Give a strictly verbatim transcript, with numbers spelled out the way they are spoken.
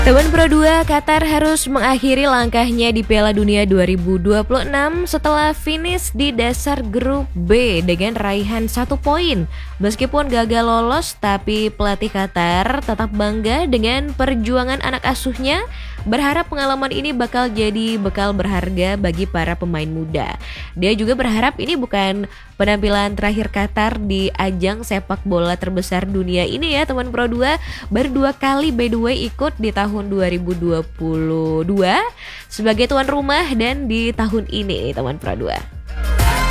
Teman Pro dua, Qatar harus mengakhiri langkahnya di Piala Dunia dua ribu dua puluh enam setelah finish di dasar grup B dengan raihan satu poin. Meskipun gagal lolos, tapi pelatih Qatar tetap bangga dengan perjuangan anak asuhnya, berharap pengalaman ini bakal jadi bekal berharga bagi para pemain muda. Dia juga berharap ini bukan penampilan terakhir Qatar di ajang sepak bola terbesar dunia ini ya teman Pro dua. Baru dua kali by the way ikut di tahun dua ribu dua puluh dua sebagai tuan rumah dan di tahun ini teman Pro dua.